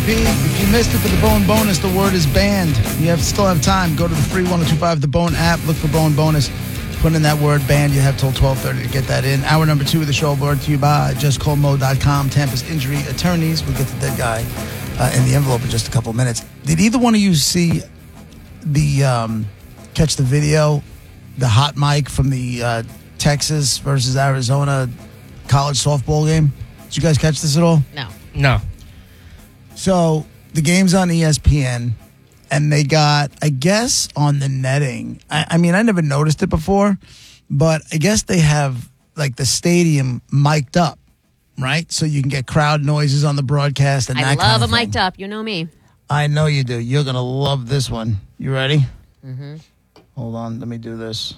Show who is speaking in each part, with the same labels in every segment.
Speaker 1: repeat. If you missed it for the Bone Bonus, the word is banned. You still have time. Go to the free 1025 The Bone app. Look for Bone Bonus. Put in that word banned. You have till 12:30 to get that in. Hour number 2 of the show brought to you by JustCallMo.com. Tampa's injury attorneys. We'll get the dead guy in the envelope in just a couple minutes. Did either one of you see the catch the video, the hot mic from the Texas versus Arizona college softball game? Did you guys catch this at all?
Speaker 2: No.
Speaker 1: So the game's on ESPN, and they got, I guess, on the netting. I mean, I never noticed it before, but I guess they have like the stadium mic'd up, right? So you can get crowd noises on the broadcast and that kind of thing.
Speaker 3: I love a mic'd up. You know me.
Speaker 1: I know you do. You're going to love this one. You ready?
Speaker 3: Mm-hmm.
Speaker 1: Hold on. Let me do this.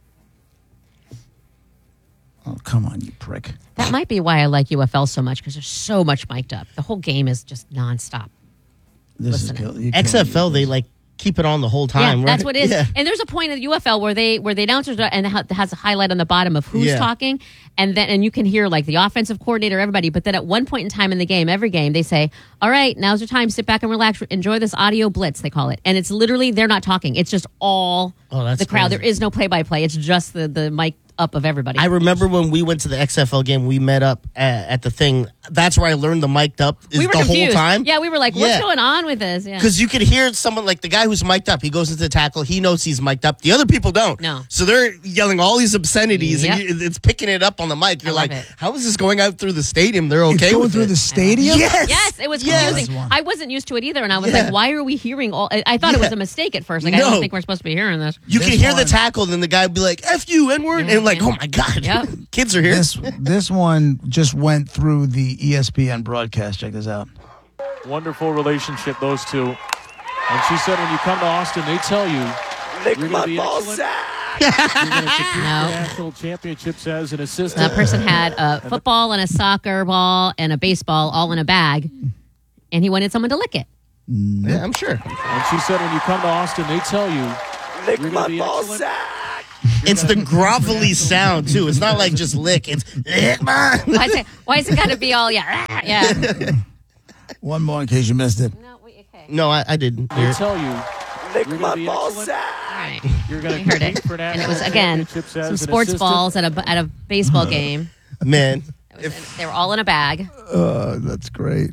Speaker 1: Oh, come on, you prick.
Speaker 3: That might be why I like UFL so much, because there's so much mic'd up. The whole game is just nonstop.
Speaker 1: This is
Speaker 2: XFL, they like keep it on the whole time.
Speaker 3: Yeah,
Speaker 2: right?
Speaker 3: that's what it is.
Speaker 2: Yeah.
Speaker 3: And there's a point in the UFL where the announcers and it has a highlight on the bottom of who's talking, and you can hear like the offensive coordinator, everybody. But then at one point in time in the game, every game, they say, "All right, now's your time. Sit back and relax. Enjoy this audio blitz." They call it, and it's literally they're not talking. It's just all the crowd.
Speaker 2: Crazy.
Speaker 3: There is no play-by-play. It's just the mic up of everybody.
Speaker 2: I remember when we went to the XFL game, we met up at the thing. That's where I learned the mic'd up is
Speaker 3: we were
Speaker 2: the
Speaker 3: confused.
Speaker 2: whole time.
Speaker 3: Yeah, we were like, what's going on with this? Yeah.
Speaker 2: Because you could hear someone like the guy who's mic'd up. He goes into the tackle. He knows he's mic'd up. The other people don't.
Speaker 3: No.
Speaker 2: So they're yelling all these obscenities, and it's picking it up on the mic. You're like, how is this going out through the stadium? They're okay
Speaker 1: going
Speaker 2: with
Speaker 1: through
Speaker 2: it.
Speaker 1: the stadium?
Speaker 3: Yes, it was confusing. I wasn't used to it either, and I was like, why are we hearing all... I thought it was a mistake at first. Like, I don't think we're supposed to be hearing this.
Speaker 2: You can hear the tackle, then the guy would be like, F you, N-word, and like, oh my God, kids are here.
Speaker 1: This one just went through the ESPN broadcast. Check this out.
Speaker 4: Wonderful relationship, those two. And she said when you come to Austin, they tell you you're going to be excellent. You're going to compete for national championships as an assistant.
Speaker 3: That person had a football and a soccer ball and a baseball all in a bag, and he wanted someone to lick it.
Speaker 2: Yeah, I'm sure.
Speaker 4: And she said when you come to Austin, they tell you
Speaker 5: lick
Speaker 4: you're
Speaker 5: my
Speaker 4: be
Speaker 5: ball
Speaker 4: excellent.
Speaker 5: sack.
Speaker 2: It's the grovelly sound, too. It's not like just lick. It's lick my...
Speaker 3: Why is it got to be all, yeah.
Speaker 1: One more in case you missed it.
Speaker 2: No, I didn't.
Speaker 4: They tell you
Speaker 5: lick
Speaker 4: you're
Speaker 5: my
Speaker 4: be
Speaker 5: ball
Speaker 4: excellent.
Speaker 5: sack.
Speaker 3: All right.
Speaker 4: You're going to
Speaker 3: heard
Speaker 4: compete
Speaker 3: it.
Speaker 4: for
Speaker 3: And
Speaker 4: national
Speaker 3: it was, again,
Speaker 4: championships
Speaker 3: some
Speaker 4: as an
Speaker 3: sports
Speaker 4: assistant.
Speaker 3: balls at a baseball game.
Speaker 2: Man.
Speaker 3: They were all in a bag.
Speaker 1: That's great.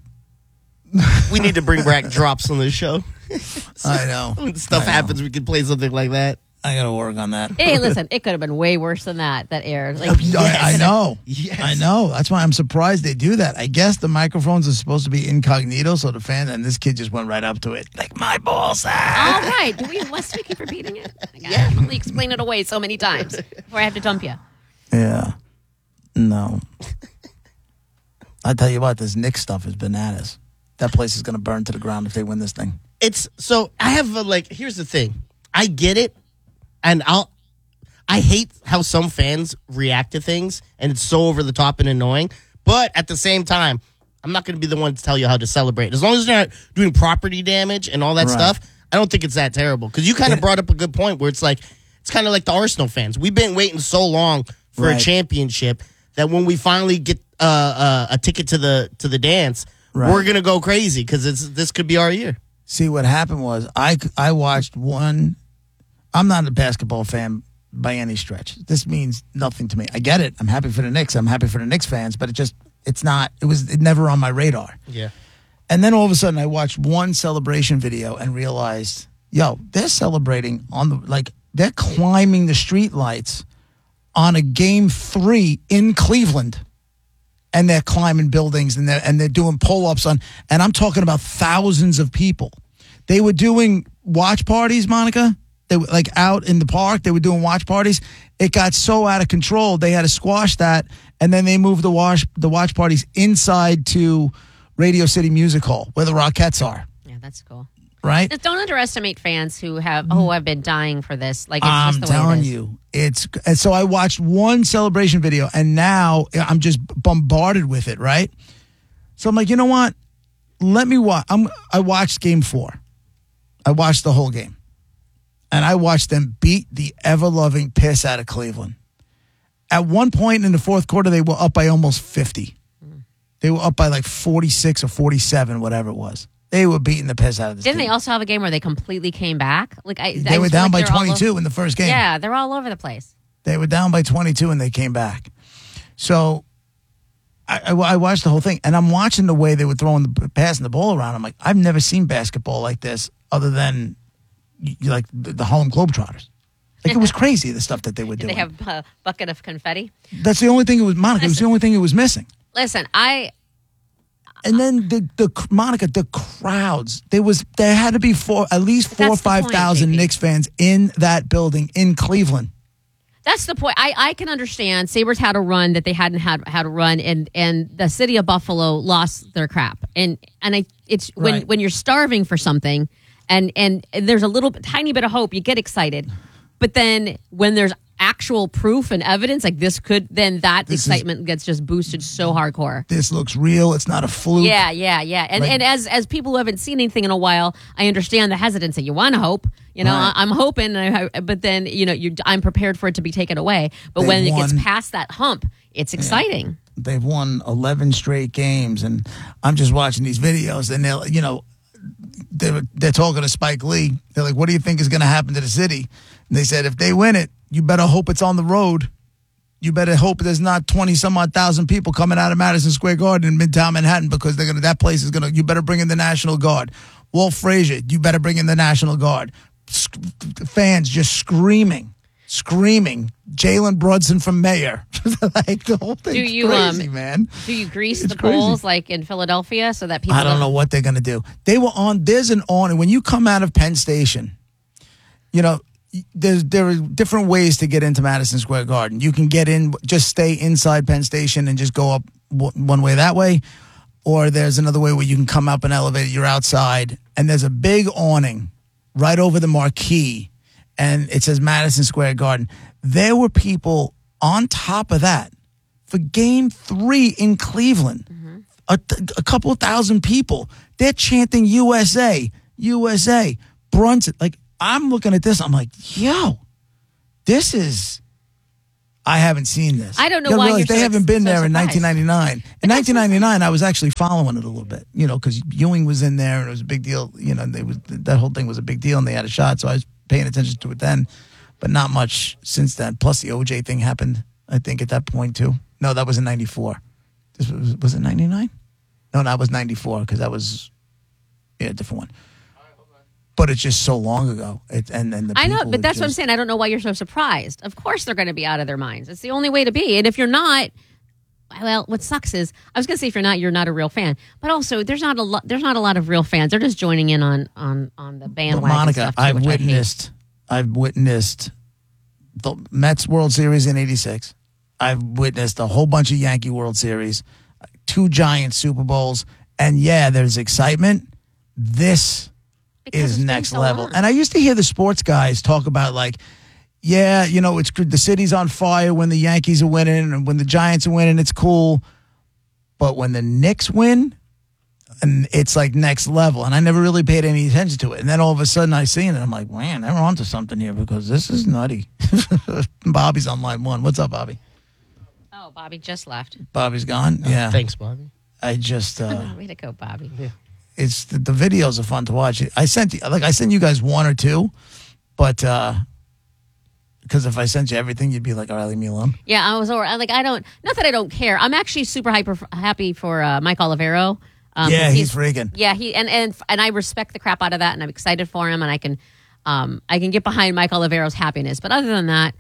Speaker 2: We need to bring back drops on this show.
Speaker 1: I know.
Speaker 2: When stuff happens, we can play something like that.
Speaker 1: I got to work on that.
Speaker 3: Hey, listen, it could have been way worse than that aired. Like,
Speaker 1: I know.
Speaker 2: Yes.
Speaker 1: I know. That's why I'm surprised they do that. I guess the microphones are supposed to be incognito, so the fan, and this kid just went right up to it. Like, my ball sack.
Speaker 3: All right. Must we keep repeating it? I can only explain it away so many times before I have to dump you.
Speaker 1: Yeah. No. I tell you what, this Knicks stuff is bananas. That place is going to burn to the ground if they win this thing.
Speaker 2: It's so I have here's the thing. I get it, and I hate how some fans react to things, and it's so over the top and annoying. But at the same time, I'm not going to be the one to tell you how to celebrate. As long as you're not doing property damage and all that stuff, I don't think it's that terrible. Because you kind of brought up a good point where it's kind of like the Arsenal fans. We've been waiting so long for a championship that when we finally get a ticket to the dance, we're going to go crazy because this could be our year.
Speaker 1: See, what happened was I watched one. I'm not a basketball fan by any stretch. This means nothing to me. I get it. I'm happy for the Knicks. I'm happy for the Knicks fans, but it was never on my radar.
Speaker 2: Yeah.
Speaker 1: And then all of a sudden I watched one celebration video and realized, they're celebrating they're climbing the street lights on a Game 3 in Cleveland. And they're climbing buildings and they're doing pull-ups and I'm talking about thousands of people. They were doing watch parties, Monica. They were out in the park. They were doing watch parties. It got so out of control they had to squash that, and then they moved the watch parties inside to Radio City Music Hall where the Rockettes are.
Speaker 3: Yeah, that's cool.
Speaker 1: Right?
Speaker 3: Just don't underestimate fans who have been dying for this. It's
Speaker 1: I'm
Speaker 3: just the way
Speaker 1: telling
Speaker 3: it is.
Speaker 1: you, and so I watched one celebration video, and now I'm just bombarded with it. Right? So I'm like, you know what? Let me watch. I watched Game 4. I watched the whole game, and I watched them beat the ever-loving piss out of Cleveland. At one point in the fourth quarter, they were up by almost 50. They were up by 46 or 47, whatever it was. They were beating the piss out of this
Speaker 3: Didn't
Speaker 1: team.
Speaker 3: they also have a game where they completely came back?
Speaker 1: They were down by 22 in the first game.
Speaker 3: Yeah, they're all over the place.
Speaker 1: They were down by 22 and they came back. So I watched the whole thing, and I'm watching the way they were passing the ball around. I'm like, I've never seen basketball like this other than like the Harlem Globetrotters. Like, it was crazy, the stuff that they were
Speaker 3: Did
Speaker 1: doing.
Speaker 3: they have a bucket of confetti?
Speaker 1: That's the only thing it was, Monica. It was the only thing it was missing.
Speaker 3: Listen,
Speaker 1: And then Monica, the crowds. There had to be at least 4,000 or 5,000
Speaker 3: JP.
Speaker 1: Knicks fans in that building in Cleveland.
Speaker 3: That's the point. I can understand Sabres had a run that they hadn't had a run, and the city of Buffalo lost their crap. And it's
Speaker 1: Right.
Speaker 3: when you're starving for something, and there's a tiny bit of hope, you get excited. But then when there's actual proof and evidence like this then that excitement gets just boosted so hardcore.
Speaker 1: This looks real. It's not a fluke.
Speaker 3: Yeah. And as people who haven't seen anything in a while, I understand the hesitancy. You want to hope,
Speaker 1: Right.
Speaker 3: I'm hoping, but then I'm prepared for it to be taken away. But when it gets past that hump, it's exciting.
Speaker 1: They've won 11 straight games, and I'm just watching these videos, and they're talking to Spike Lee. They're like, "What do you think is going to happen to the city?" And they said, "If they win it, you better hope it's on the road. You better hope there's not 20-some-odd thousand people coming out of Madison Square Garden in Midtown Manhattan, because that place is gonna. You better bring in the National Guard. Walt Frazier, you better bring in the National Guard." Fans just screaming. Jalen Brunson from mayor. Like, the whole thing's crazy, man.
Speaker 3: Do you grease
Speaker 1: It's
Speaker 3: the polls
Speaker 1: crazy.
Speaker 3: like in Philadelphia so that people?
Speaker 1: I don't know what they're going to do. There's an awning. When you come out of Penn Station, there are different ways to get into Madison Square Garden. You can get in, just stay inside Penn Station and just go up one way that way. Or there's another way where you can come up an elevator, you're outside, and there's a big awning right over the marquee, and it says Madison Square Garden. There were people on top of that for Game 3 in Cleveland.
Speaker 3: Mm-hmm.
Speaker 1: A couple of thousand people. They're chanting USA, USA, Brunson. Like, I'm looking at this, I'm like, yo, this is... I haven't seen this.
Speaker 3: I don't know
Speaker 1: You
Speaker 3: why
Speaker 1: realize
Speaker 3: you're
Speaker 1: they
Speaker 3: so
Speaker 1: haven't been
Speaker 3: so
Speaker 1: there in
Speaker 3: surprised.
Speaker 1: 1999. In 1999, I was actually following it a little bit, because Ewing was in there and it was a big deal. That whole thing was a big deal and they had a shot, so I was paying attention to it then, but not much since then. Plus, the OJ thing happened, I think, at that point too. No, that was in 94. Was it 99? No, that was 94 because that was a different one. But it's just so long ago.
Speaker 3: I know, but that's what I'm saying. I don't know why you're so surprised. Of course they're going to be out of their minds. It's the only way to be. And if you're not, well, what sucks is, I was going to say if you're not a real fan. But also, there's not a lot of real fans. They're just joining in on the bandwagon.
Speaker 1: But Monica,
Speaker 3: stuff too,
Speaker 1: I've witnessed the Mets World Series in '86. I've witnessed a whole bunch of Yankee World Series, 2 giant Super Bowls, and yeah, there's excitement. This
Speaker 3: Because
Speaker 1: is
Speaker 3: it's been
Speaker 1: next
Speaker 3: so
Speaker 1: level.
Speaker 3: long.
Speaker 1: And I used to hear the sports guys talk about, like, yeah, it's the city's on fire when the Yankees are winning and when the Giants are winning, it's cool. But when the Knicks win, and it's like next level. And I never really paid any attention to it. And then all of a sudden I see it and I'm like, man, they're onto something here because this is nutty. Bobby's on line 1. What's up, Bobby?
Speaker 3: Oh, Bobby just left.
Speaker 1: Bobby's gone? Yeah.
Speaker 2: Thanks, Bobby.
Speaker 1: I just...
Speaker 3: Way to go, Bobby. Yeah.
Speaker 1: It's the videos are fun to watch. I sent you guys 1 or 2, but because if I sent you everything, you'd be like, all right, leave me alone.
Speaker 3: Yeah, not that I don't care. I'm actually super happy for Mike Olivero.
Speaker 1: Yeah, he's freaking.
Speaker 3: Yeah, and I respect the crap out of that, and I'm excited for him, and I can get behind Mike Olivero's happiness. But other than that,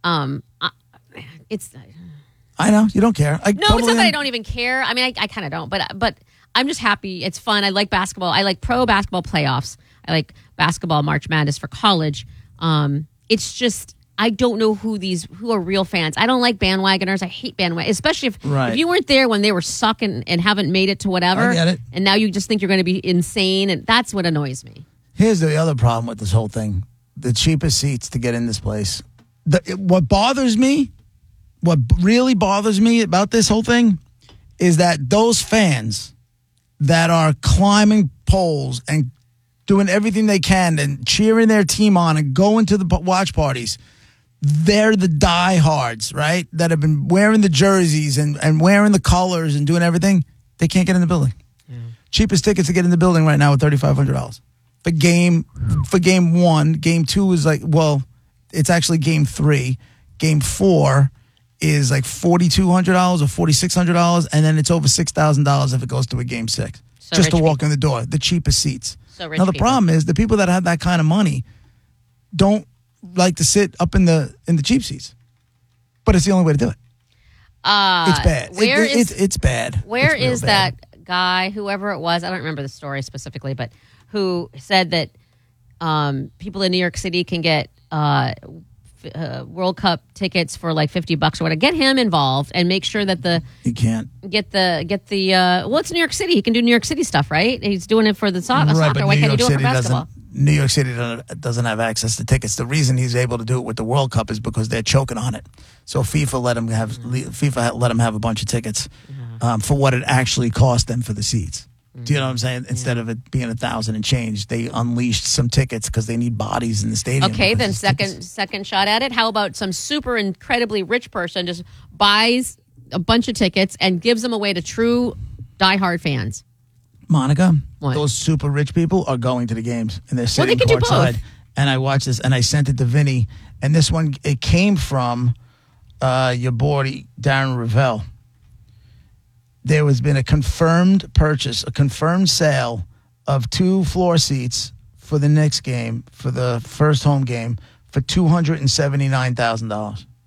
Speaker 3: it's.
Speaker 1: I know you don't care.
Speaker 3: It's not that I don't even care. I mean, I kind of don't, but I'm just happy. It's fun. I like basketball. I like pro basketball playoffs. I like basketball March Madness for college. It's just I don't know who are real fans. I don't like bandwagoners. I hate bandwagoners, especially if you weren't there when they were sucking and haven't made it to whatever.
Speaker 1: I get it.
Speaker 3: And now you just think you're going to be insane, and that's what annoys me.
Speaker 1: Here's the other problem with this whole thing: the cheapest seats to get in this place. What really bothers me about this whole thing is that those fans that are climbing poles and doing everything they can and cheering their team on and going to the watch parties, they're the diehards, right? That have been wearing the jerseys and wearing the colors and doing everything. They can't get in the building. Yeah. Cheapest tickets to get in the building right now are $3,500 for game 1. Game 2 is like, well, it's actually game 3. Game 4 is like $4,200 or $4,600, and then it's over $6,000 if it goes to a game 6 just to walk in the door. The cheapest seats.
Speaker 3: So rich
Speaker 1: now the
Speaker 3: people.
Speaker 1: problem is the people that have that kind of money don't like to sit up in the cheap seats, but it's the only way to do it. It's bad. It's bad.
Speaker 3: Where
Speaker 1: it's real
Speaker 3: is
Speaker 1: bad.
Speaker 3: that guy, whoever it was? I don't remember the story specifically, but who said that people in New York City can get World Cup tickets for like $50 or whatever. Get him involved and make sure that
Speaker 1: you can't
Speaker 3: get the well, it's New York City. He can do New York City stuff, right? He's doing it for the soccer.
Speaker 1: But
Speaker 3: Why can't he do it for basketball?
Speaker 1: New York City doesn't have access to tickets. The reason he's able to do it with the World Cup is because they're choking on it. So FIFA let him have a bunch of tickets for what it actually cost them for the seats. Do you know what I'm saying? Instead of it being 1,000 and change, they unleashed some tickets because they need bodies in the stadium.
Speaker 3: Okay, then second shot at it. How about some super incredibly rich person just buys a bunch of tickets and gives them away to true diehard fans?
Speaker 1: Monica,
Speaker 3: what?
Speaker 1: Those super rich people are going to the games and they're sitting
Speaker 3: they can do
Speaker 1: courtside.
Speaker 3: both.
Speaker 1: And I watched this and I sent it to Vinny. And this one, it came from your boy Darren Ravel. There has been a confirmed purchase, a confirmed sale of 2 floor seats for the Knicks game, for the first home game, for $279,000.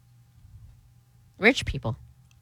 Speaker 3: Rich people.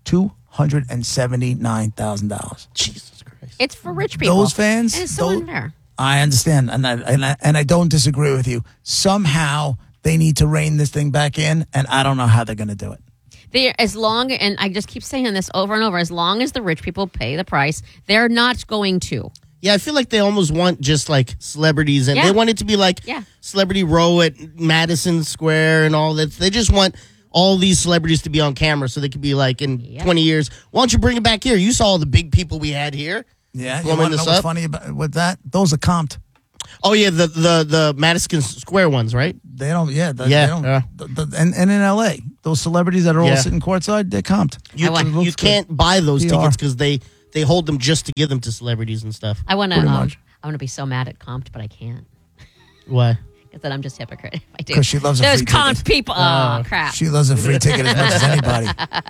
Speaker 1: $279,000.
Speaker 2: Jesus Christ!
Speaker 3: It's for rich people.
Speaker 1: Those fans,
Speaker 3: and it's so unfair.
Speaker 1: I understand, and I don't disagree with you. Somehow they need to rein this thing back in, and I don't know how they're going to do it.
Speaker 3: And I just keep saying this over and over, as long as the rich people pay the price, they're not going to.
Speaker 2: Yeah, I feel like they almost want just like celebrities, and they want it to be like Celebrity Row at Madison Square and all that. They just want all these celebrities to be on camera so they could be like in 20 years. Why don't you bring it back here? You saw all the big people we had here.
Speaker 1: Yeah, you want to know what's funny with that? Those are comped.
Speaker 2: Oh yeah, the Madison Square ones, right?
Speaker 1: They don't. Yeah, they don't. And in LA, those celebrities that are all sitting courtside, they're comped.
Speaker 2: You can't buy those tickets because they hold them just to give them to celebrities and stuff.
Speaker 3: I want to be so mad at comped, but I can't.
Speaker 2: Why?
Speaker 3: Because then I'm just hypocrite. I do.
Speaker 1: Because she loves a
Speaker 3: those
Speaker 1: free
Speaker 3: comped
Speaker 1: ticket.
Speaker 3: people. Oh crap!
Speaker 1: She loves a free ticket as much as anybody.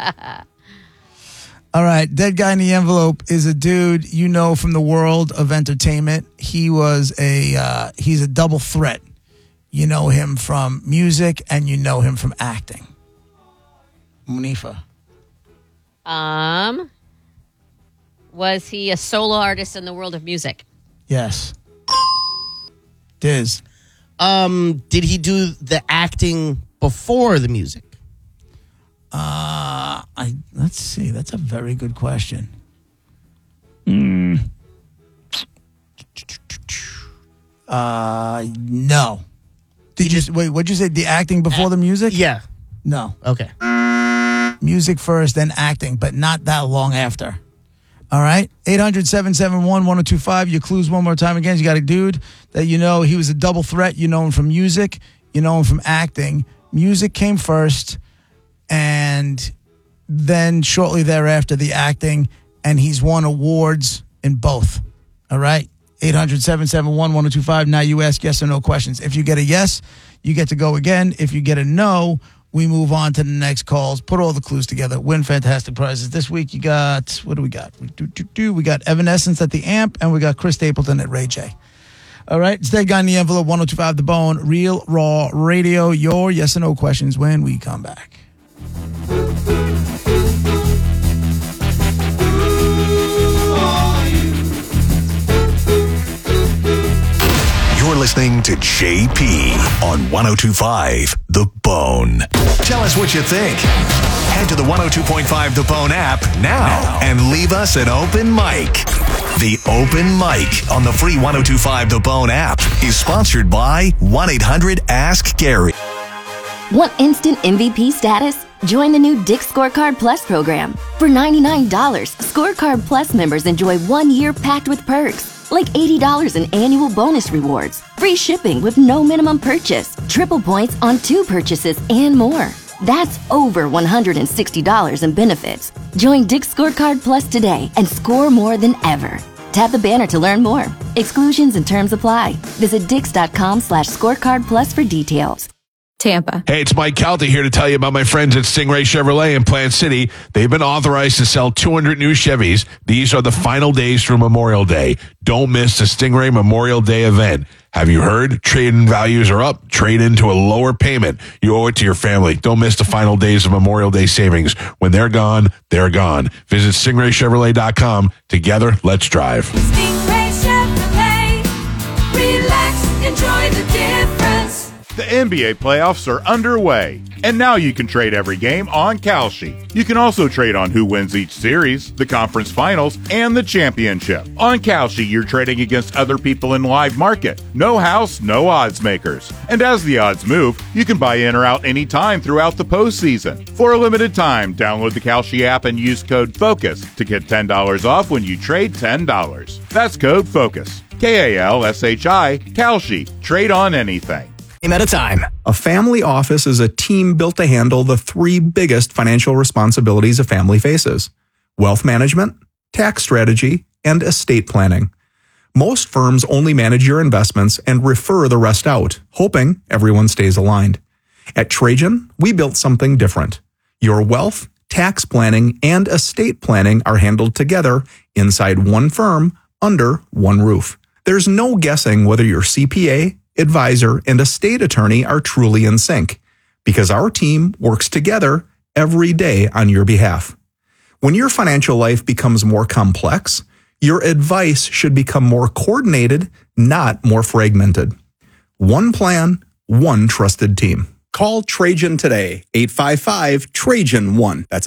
Speaker 1: All right, Dead Guy in the Envelope is a dude you know from the world of entertainment. He was he's a double threat. You know him from music and you know him from acting. Munifa.
Speaker 3: Was he a solo artist in the world of music?
Speaker 1: Yes. Diz.
Speaker 2: Did he do the acting before the music?
Speaker 1: Let's see. That's a very good question. No. What'd you say? The acting before the music?
Speaker 2: Yeah.
Speaker 1: No.
Speaker 2: Okay.
Speaker 1: Music first, then acting, but not that long after. All right? 800-771-1025. Your clues one more time again. You got a dude that you know, he was a double threat. You know him from music. You know him from acting. Music came first, and then shortly thereafter, the acting, and he's won awards in both. All right? 800-771-1025. Now you ask yes or no questions. If you get a yes, you get to go again. If you get a no, we move on to the next calls. Put all the clues together. Win fantastic prizes. This week you got, what do we got? We got Evanescence at the Amp, and we got Chris Stapleton at Ray J. All right, it's Dead Guy in the Envelope, 102.5 The Bone, Real Raw Radio. Your yes or no questions when we come back.
Speaker 5: You're listening to JP on 102.5 The Bone. Tell us what you think. Head to the 102.5 The Bone app now and leave us an open mic. The Open Mic on the free 102.5 The Bone app is sponsored by 1-800-ASK-GARY.
Speaker 6: Want instant MVP status? Join the new Dick's Scorecard Plus program. For $99, Scorecard Plus members enjoy 1 year packed with perks, like $80 in annual bonus rewards, free shipping with no minimum purchase, triple points on 2 purchases, and more. That's over $160 in benefits. Join Dick's Scorecard Plus today and score more than ever. Tap the banner to learn more. Exclusions and terms apply. Visit Dix.com/scorecard plus for details.
Speaker 7: Tampa.
Speaker 8: Hey, it's Mike Calta here to tell you about my friends at Stingray Chevrolet in Plant City. They've been authorized to sell 200 new Chevys. These are the final days through Memorial Day. Don't miss the Stingray Memorial Day event. Have you heard? Trade-in values are up. Trade into a lower payment. You owe it to your family. Don't miss the final days of Memorial Day savings. When they're gone, they're gone. Visit StingrayChevrolet.com. Together, let's drive.
Speaker 9: Stingray Chevrolet. Relax, enjoy the difference.
Speaker 10: The NBA playoffs are underway, and now you can trade every game on Kalshi. You can also trade on who wins each series, the conference finals, and the championship. On Kalshi, you're trading against other people in live market. No house, no odds makers. And as the odds move, you can buy in or out anytime throughout the postseason. For a limited time, download the Kalshi app and use code FOCUS to get $10 off when you trade $10. That's code FOCUS. Kalshi. Kalshi. Trade on anything.
Speaker 11: At a time. A family office is a team built to handle the three biggest financial responsibilities a family faces: wealth management, tax strategy, and estate planning. Most firms only manage your investments and refer the rest out, hoping everyone stays aligned. At Trajan, we built something different. Your wealth, tax planning, and estate planning are handled together inside one firm under one roof. There's no guessing whether your CPA, advisor, and estate attorney are truly in sync, because our team works together every day on your behalf. When your financial life becomes more complex, your advice should become more coordinated, not more fragmented. One plan, one trusted team. Call Trajan today, 855-TRAJAN-1. That's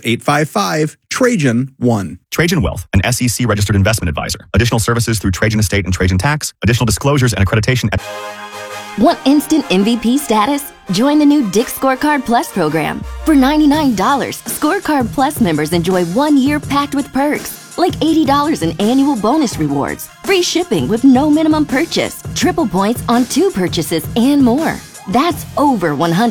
Speaker 11: 855-TRAJAN-1.
Speaker 12: Trajan Wealth, an SEC-registered investment advisor. Additional services through Trajan Estate and Trajan Tax. Additional disclosures and accreditation at...
Speaker 6: Want instant MVP status? Join the new Dix Scorecard Plus program. For $99, Scorecard Plus members enjoy 1 year packed with perks, like $80 in annual bonus rewards, free shipping with no minimum purchase, triple points on 2 purchases, and more. That's over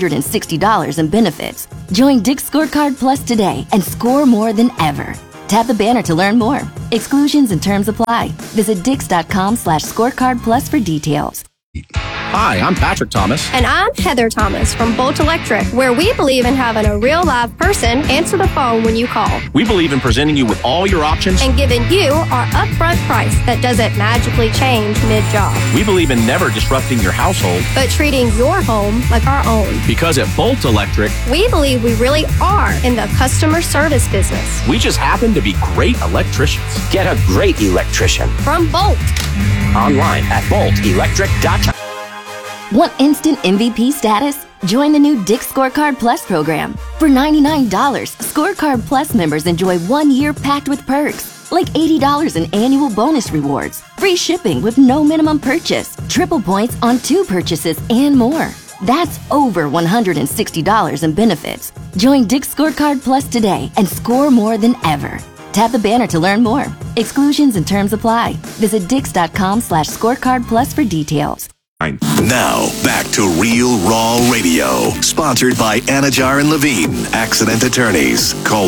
Speaker 6: $160 in benefits. Join Dix Scorecard Plus today and score more than ever. Tap the banner to learn more. Exclusions and terms apply. Visit Dix.com/scorecard plus for details.
Speaker 13: Hi, I'm Patrick Thomas.
Speaker 14: And I'm Heather Thomas from Bolt Electric, where we believe in having a real live person answer the phone when you call.
Speaker 13: We believe in presenting you with all your options
Speaker 14: and giving you our upfront price that doesn't magically change mid-job.
Speaker 13: We believe in never disrupting your household,
Speaker 14: but treating your home like our own.
Speaker 13: Because at Bolt Electric,
Speaker 14: we believe we really are in the customer service business.
Speaker 13: We just happen to be great electricians.
Speaker 15: Get a great electrician
Speaker 14: from Bolt.
Speaker 15: Online at boltelectric.com.
Speaker 6: Want instant MVP status? Join the new Dix Scorecard Plus program. For $99, Scorecard Plus members enjoy 1 year packed with perks, like $80 in annual bonus rewards, free shipping with no minimum purchase, triple points on 2 purchases, and more. That's over $160 in benefits. Join Dix Scorecard Plus today and score more than ever. Tap the banner to learn more. Exclusions and terms apply. Visit Dix.com/scorecard plus for details.
Speaker 5: Now, back to Real Raw Radio. Sponsored by Anajar and Levine, accident attorneys. Call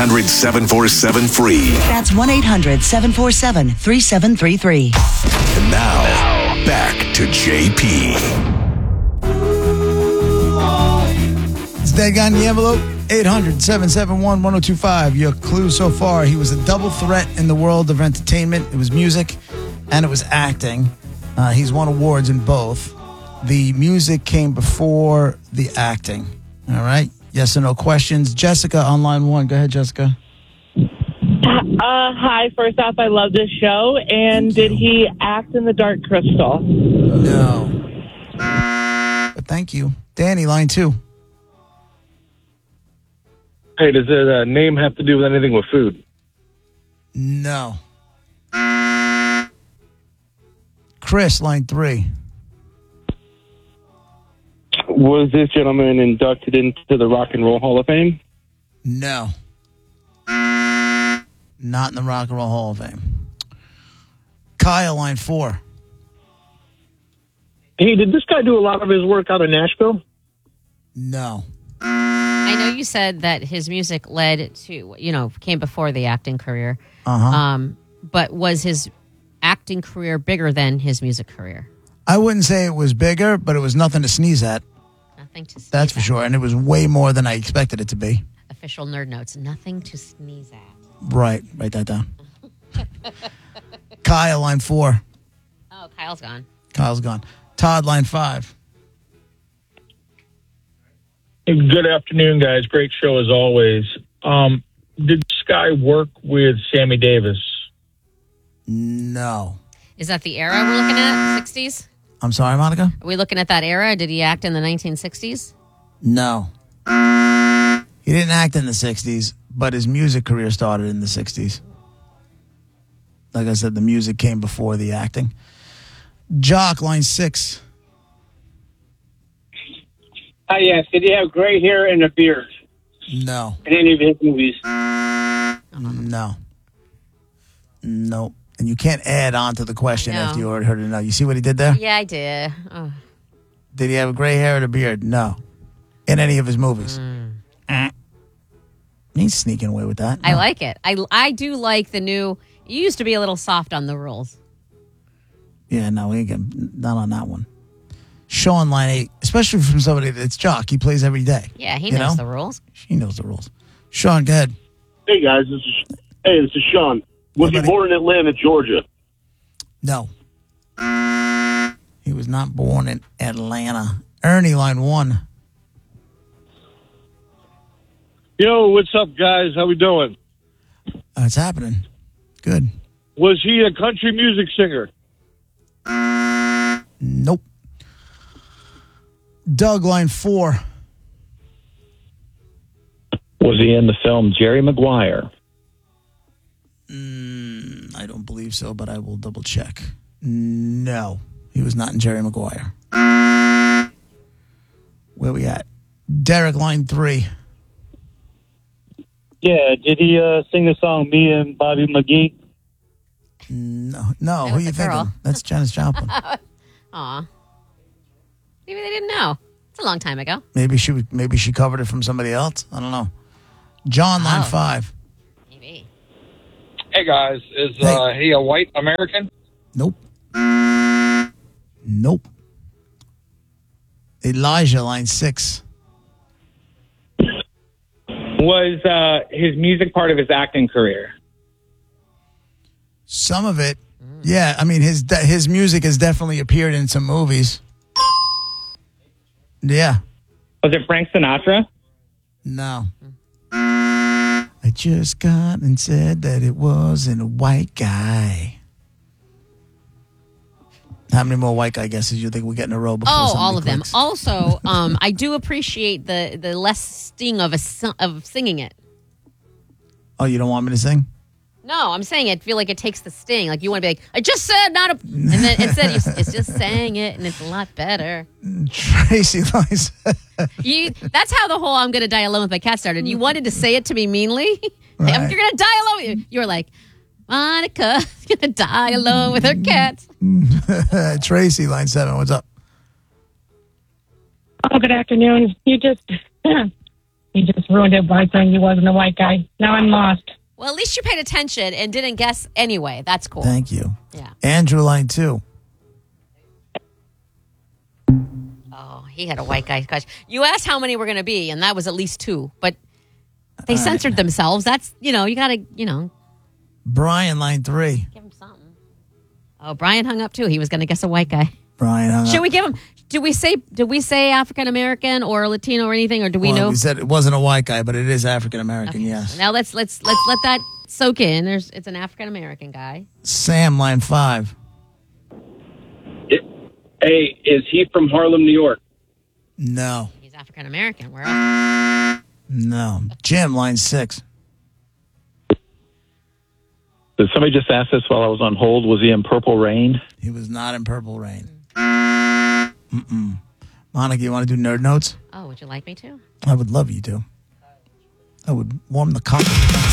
Speaker 5: 1-800-747-FREE.
Speaker 16: That's 1-800-747-3733.
Speaker 5: And now, back to JP.
Speaker 1: It's Dead Guy in the Envelope. 800-771-1025. Your clue so far: he was a double threat in the world of entertainment. It was music and it was acting. He's won awards in both. The music came before the acting. All right. Yes or no questions. Jessica on line 1. Go ahead, Jessica.
Speaker 17: Hi. First off, I love this show. And did he act in The Dark Crystal?
Speaker 1: No. But thank you. Danny, line 2.
Speaker 18: Hey, does the name have to do with anything with food?
Speaker 1: No. Chris, line 3.
Speaker 18: Was this gentleman inducted into the Rock and Roll Hall of Fame?
Speaker 1: No. Not in the Rock and Roll Hall of Fame. Kyle, line 4.
Speaker 18: Hey, did this guy do a lot of his work out of Nashville?
Speaker 1: No.
Speaker 3: I know you said that his music led to, came before the acting career.
Speaker 1: Uh-huh.
Speaker 3: But was his acting career bigger than his music career?
Speaker 1: I wouldn't say it was bigger, but it was nothing to sneeze at.
Speaker 3: Nothing to sneeze
Speaker 1: That's for sure. And it was way more than I expected it to be.
Speaker 3: Official nerd notes. Nothing to sneeze at.
Speaker 1: Right. Write that down. Kyle, line 4.
Speaker 3: Oh, Kyle's gone.
Speaker 1: Kyle's gone. Todd, line 5.
Speaker 7: Good afternoon, guys. Great show as always. Did Sky work with Sammy Davis?
Speaker 1: No.
Speaker 3: Is that the era we're looking at? 60s?
Speaker 1: I'm sorry, Monica?
Speaker 3: Are we looking at that era? Did he act in the 1960s?
Speaker 1: No. He didn't act in the 60s, but his music career started in the 60s. Like I said, the music came before the acting. Jock, line 6.
Speaker 16: Yes. Did he have gray hair and a beard?
Speaker 1: No.
Speaker 16: In any of his movies?
Speaker 1: No. Nope. And you can't add on to the question after you already heard it. No. You see what he did there?
Speaker 3: Yeah, I did. Oh.
Speaker 1: Did he have a gray hair and a beard? No. In any of his movies? He's sneaking away with that.
Speaker 3: I like it. I do like the new... You used to be a little soft on the rules.
Speaker 1: Yeah, no, we ain't not on that one. Sean, line 8, especially from somebody that's Jock. He plays every day.
Speaker 3: Yeah, he knows the rules.
Speaker 1: He knows the rules. Sean, go ahead.
Speaker 19: Hey, guys. This is Sean. Was he born in Atlanta, Georgia?
Speaker 1: No. He was not born in Atlanta. Ernie, line 1.
Speaker 20: Yo, what's up, guys? How we doing?
Speaker 1: It's happening. Good.
Speaker 20: Was he a country music singer?
Speaker 1: Nope. Doug, line 4.
Speaker 21: Was he in the film Jerry Maguire?
Speaker 1: I don't believe so, but I will double check. No, he was not in Jerry Maguire. Where we at? Derek, line 3.
Speaker 22: Yeah, did he sing the song "Me and Bobby McGee"?
Speaker 1: No. Who are you thinking? That's Janis Joplin.
Speaker 3: Aw. Maybe they didn't know. It's a long time ago.
Speaker 1: Maybe she covered it from somebody else. I don't know. John, line 5.
Speaker 3: Maybe.
Speaker 23: Hey, guys. Is he a white American?
Speaker 1: Nope. Elijah, line 6.
Speaker 24: Was his music part of his acting career?
Speaker 1: Some of it. Yeah, I mean, his music has definitely appeared in some movies. Yeah.
Speaker 24: Was it Frank Sinatra?
Speaker 1: No. I just got and said that it wasn't a white guy. How many more white guy guesses you think we get in a row before
Speaker 3: all of
Speaker 1: clicks?
Speaker 3: them. Also, I do appreciate the less sting of singing it.
Speaker 1: Oh, you don't want me to sing?
Speaker 3: No, I'm saying I feel like it takes the sting. Like you want to be like, I just said not a... And then instead it's just saying it and it's a lot better.
Speaker 1: Tracy Liza.
Speaker 3: That's how the whole I'm going to die alone with my cat started. You wanted to say it to me meanly. Right. You're going to die alone with you. You're like, Monica's going to die alone with her cats.
Speaker 1: Tracy, line 7, what's up?
Speaker 25: Oh, good afternoon. You just ruined it by saying he wasn't a white guy. Now I'm lost.
Speaker 3: Well, at least you paid attention and didn't guess anyway. That's cool.
Speaker 1: Thank you.
Speaker 3: Yeah.
Speaker 1: Andrew, line 2.
Speaker 3: Oh, he had a white guy. Gosh, you asked how many were going to be, and that was at least 2. But they censored themselves. That's, you got to,
Speaker 1: Brian, line 3.
Speaker 3: Give him something. Oh, Brian hung up too. He was going to guess a white guy.
Speaker 1: Brian hung up.
Speaker 3: Should we give him? Did we say African American or Latino or anything, or do we know?
Speaker 1: We said it wasn't a white guy, but it is African American. Okay. Yes.
Speaker 3: So now let's let that soak in. It's an African American guy.
Speaker 1: Sam, line 5.
Speaker 19: Hey, is he from Harlem, New York?
Speaker 1: No.
Speaker 3: He's African American. Where else?
Speaker 1: No. Jim, line 6.
Speaker 21: Did somebody just ask this while I was on hold? Was he in Purple Rain?
Speaker 1: He was not in Purple Rain. Monica, you want to do nerd notes?
Speaker 3: Oh, would you like me to?
Speaker 1: I would love you to. I would warm the cock.